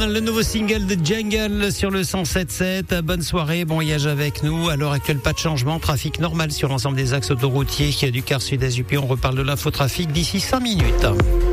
Le nouveau single de Jungle sur le 107.7. Bonne soirée, bon voyage avec nous. À l'heure actuelle, pas de changement. Trafic normal sur l'ensemble des axes autoroutiers du quart sud-est du pays. On reparle de l'infotrafic d'ici 5 minutes.